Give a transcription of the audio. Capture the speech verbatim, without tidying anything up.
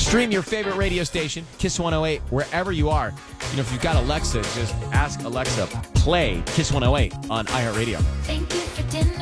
Stream your favorite radio station, Kiss one oh eight, wherever you are. You know, if you've got Alexa, just ask Alexa, play Kiss one oh eight on iHeartRadio. Thank you for dinner.